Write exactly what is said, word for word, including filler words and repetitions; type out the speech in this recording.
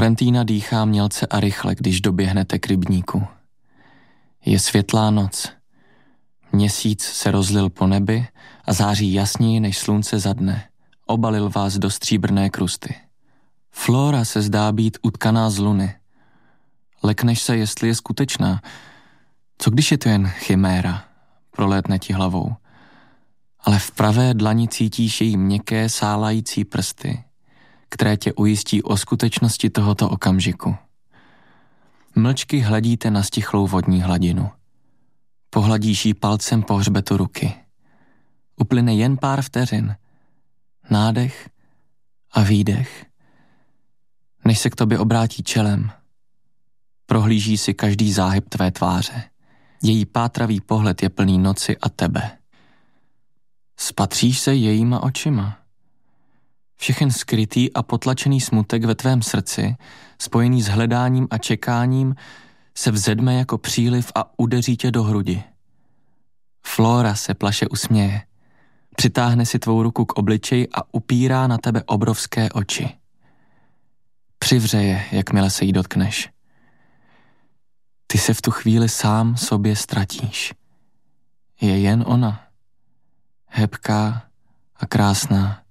Florentína dýchá mělce a rychle, když doběhnete k rybníku. Je světlá noc. Měsíc se rozlil po nebi a září jasněji než slunce za dne. Obalil vás do stříbrné krusty. Flora se zdá být utkaná z luny. Lekneš se, jestli je skutečná. Co když je to jen chiméra? Prolétne ti hlavou. Ale v pravé dlani cítíš její měkké, sálající prsty, které tě ujistí o skutečnosti tohoto okamžiku. Mlčky hledíte na stichlou vodní hladinu. Pohladíš jí palcem po hřbetu ruky. Uplyne jen pár vteřin. Nádech a výdech. Než se k tobě obrátí čelem. Prohlíží si každý záhyb tvé tváře. Její pátravý pohled je plný noci a tebe. Spatříš se jejíma očima. Všechen skrytý a potlačený smutek ve tvém srdci, spojený s hledáním a čekáním, se vzedme jako příliv a udeří tě do hrudi. Flora se plaše usměje. Přitáhne si tvou ruku k obličeji a upírá na tebe obrovské oči. Přivře je, jakmile se jí dotkneš. Ty se v tu chvíli sám sobě ztratíš. Je jen ona. Hebká a krásná.